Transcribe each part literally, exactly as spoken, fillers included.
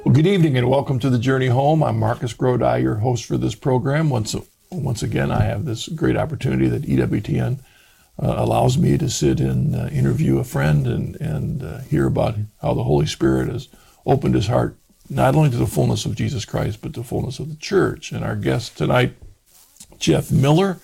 Well, good evening and welcome to The Journey Home. I'm Marcus Grodi, your host for this program. Once once again, I have this great opportunity that E W T N uh, allows me to sit and uh, interview a friend and, and uh, hear about how the Holy Spirit has opened his heart not only to the fullness of Jesus Christ, but the fullness of the church. And our guest tonight, Jeff Miller.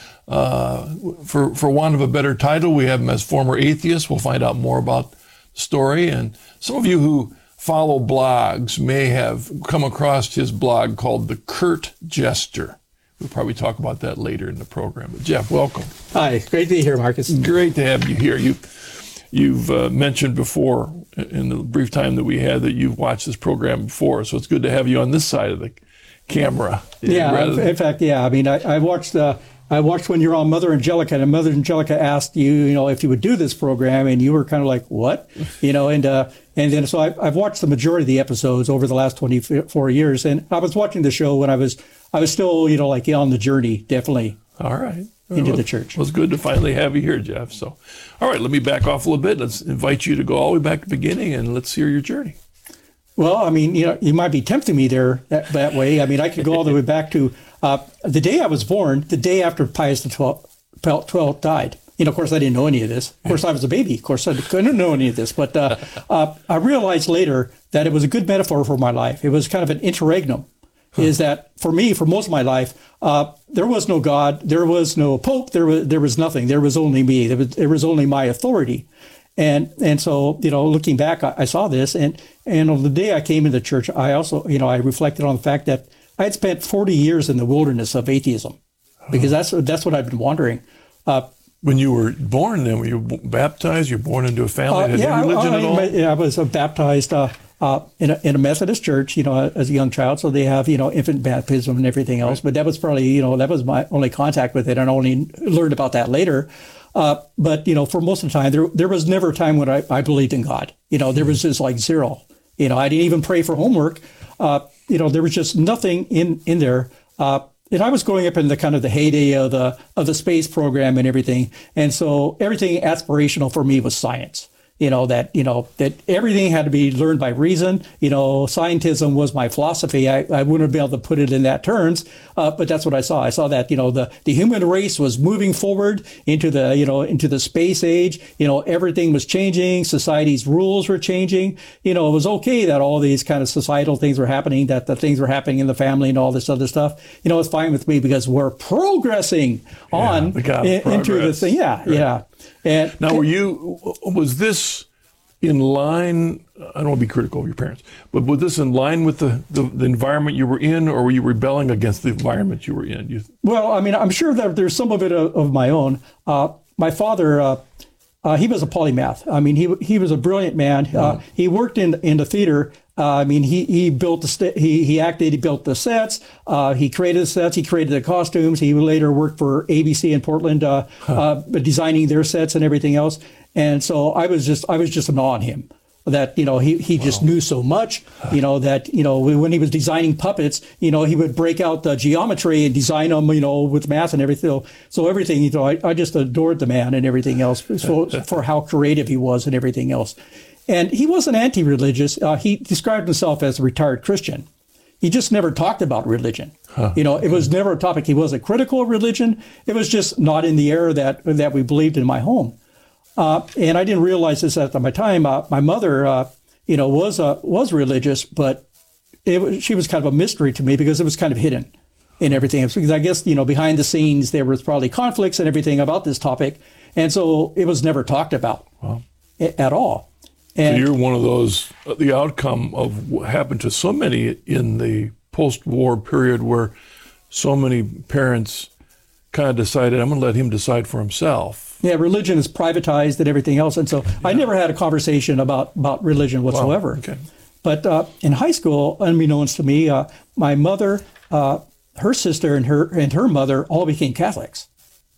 Uh, for, for want of a better title, we have him as former atheist. We'll find out more about the story. And some of you who follow blogs may have come across his blog called The Curt Jester. We'll probably talk about that later in the program. But Jeff, welcome. Hi, great to be here, Marcus. Great to have you here. You, you've uh, mentioned before in the brief time that we had that you've watched this program before, so it's good to have you on this side of the camera. Yeah, in than... fact, yeah. I mean, I, I watched uh, I watched when you were on Mother Angelica, and Mother Angelica asked you, you know, if you would do this program, and you were kind of like, what? You know, and uh, and then so I, I've watched the majority of the episodes over the last twenty-four years, and I was watching the show when I was I was still, you know, like on the journey, definitely. All right. Into well, the church. Well, it's good to finally have you here, Jeff. So, all right, let me back off a little bit. Let's invite you to go all the way back to the beginning, and let's hear your journey. Well, I mean, you know, you might be tempting me there that, that way. I mean, I could go all the way back to uh, the day I was born, the day after Pius the twelfth died. You know, of course, I didn't know any of this. Of course, I was a baby. Of course, I couldn't know any of this. But uh, uh, I realized later that it was a good metaphor for my life. It was kind of an interregnum. Huh. Is that for me, for most of my life, uh, there was no God, there was no Pope, there was there was nothing. There was only me. There was, there was only my authority. And and so, you know, looking back, I, I saw this, and and on the day I came into church, I also, you know, I reflected on the fact that I had spent forty years in the wilderness of atheism, because that's that's what I've been wondering. Uh, when you were born, then were you baptized? You were born into a family uh, that yeah, had religion I, at all? Yeah, I was uh, baptized uh, uh, in a in a Methodist church, you know, as a young child. So they have, you know, infant baptism and everything else. Right. But that was probably, you know, that was my only contact with it, and I only learned about that later. Uh, but, you know, for most of the time, there there was never a time when I, I believed in God. You know, there was just like zero. You know, I didn't even pray for homework. Uh, you know, there was just nothing in, in there. Uh, and I was growing up in the kind of the heyday of the of the space program and everything. And so everything aspirational for me was science. You know, that, you know, that everything had to be learned by reason. You know, scientism was my philosophy. I, I wouldn't be able to put it in that terms, uh, but that's what I saw. I saw that, you know, the, the human race was moving forward into the, you know, into the space age. You know, everything was changing. Society's rules were changing. You know, it was okay that all these kind of societal things were happening, that the things were happening in the family and all this other stuff. You know, it's fine with me because we're progressing on yeah, in, into the thing. Yeah, right. yeah. And now, were you, was this in line, I don't want to be critical of your parents, but was this in line with the, the, the environment you were in, or were you rebelling against the environment you were in? You... Well, I mean, I'm sure that there's some of it of, of my own. Uh, my father, uh, uh, he was a polymath. I mean, he he was a brilliant man. Uh, mm. He worked in in the theater. Uh, I mean, he he built the st- he he acted. He built the sets. Uh, he created the sets. He created the costumes. He later worked for A B C in Portland, uh, huh. uh, designing their sets and everything else. And so I was just I was just in awe on him. That, you know, he, he just wow. knew so much, you know, that, you know, when he was designing puppets, you know, he would break out the geometry and design them, you know, with math and everything. So everything, you know, I, I just adored the man and everything else so, for how creative he was and everything else. And he wasn't anti-religious. Uh, he described himself as a retired Christian. He just never talked about religion. Huh. You know, it was never a topic. He wasn't critical of religion. It was just not in the era that, that we believed in my home. Uh, and I didn't realize this at my time. Uh, my mother, uh, you know, was uh, was religious, but it was, she was kind of a mystery to me because it was kind of hidden in everything. Because I guess, you know, behind the scenes, there was probably conflicts and everything about this topic. And so it was never talked about wow. at all. And so you're one of those, the outcome of what happened to so many in the post-war period where so many parents kind of decided, I'm going to let him decide for himself. Yeah, religion is privatized and everything else. And so yeah. I never had a conversation about, about religion whatsoever. Wow. Okay. But uh, in high school, unbeknownst to me, uh, my mother, uh, her sister, and her and her mother all became Catholics.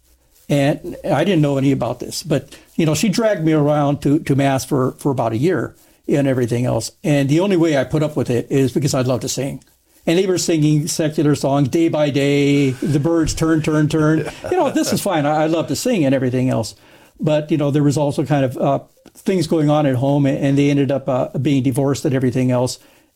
And I didn't know any about this. But, you know, she dragged me around to, to Mass for, for about a year and everything else. And the only way I put up with it is because I love to sing. And they were singing secular songs, Day by Day, The Birds, Turn, Turn, Turn. You know, this is fine. I, I love to sing and everything else. But, you know, there was also kind of uh, things going on at home, and they ended up uh, being divorced and everything else.